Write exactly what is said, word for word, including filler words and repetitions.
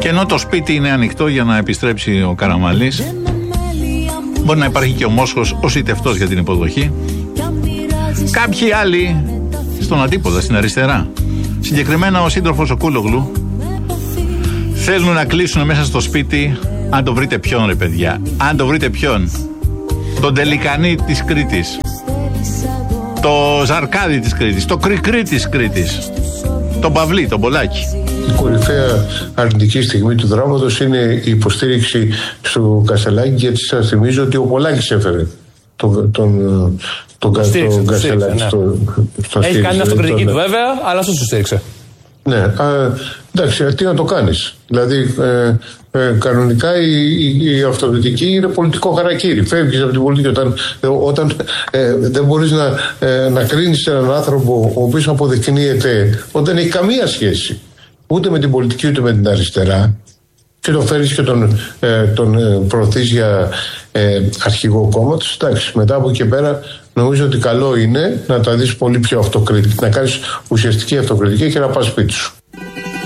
Και ενώ το σπίτι είναι ανοιχτό για να επιστρέψει ο Καραμανλής, μπορεί να υπάρχει και ο Μόσχος ως ητευτός για την υποδοχή. Κάποιοι άλλοι στον αντίποδα, στην αριστερά, συγκεκριμένα ο σύντροφος ο Κούλογλου, θέλουν να κλείσουν μέσα στο σπίτι. Αν το βρείτε ποιον, ρε παιδιά, αν το βρείτε ποιον, τον Τελικανή της Κρήτης, το Ζαρκάδι της Κρήτης, το Κρικρί της Κρήτης, τον Παυλή, τον Πολάκη. Η κορυφαία αρνητική στιγμή του δράματος είναι η υποστήριξη του Κασελάκη, γιατί σας θυμίζω ότι ο Πολάκης έφερε τον, τον, τον, τον Κασελάκη ναι. στο, στο Έχει κάνει αυτοκριτική τον, του βέβαια, αλλά αυτό σου στήριξε. Ναι, α, εντάξει, τι να το κάνεις. Δηλαδή, ε, ε, κανονικά η, η, η αυτοκριτική είναι πολιτικό χαρακτήρι. Φεύγεις από την πολιτική όταν, όταν ε, δεν μπορείς να, ε, να κρίνεις έναν άνθρωπο ο οποίος αποδεικνύεται ότι δεν έχει καμία σχέση ούτε με την πολιτική ούτε με την αριστερά, και το φέρεις και τον, ε, τον ε, προωθείς για ε, αρχηγό κόμματος. Εντάξει, μετά από εκεί πέρα νομίζω ότι καλό είναι να τα δεις πολύ πιο αυτοκριτικά, να κάνεις ουσιαστική αυτοκριτική και να πας σπίτι σου.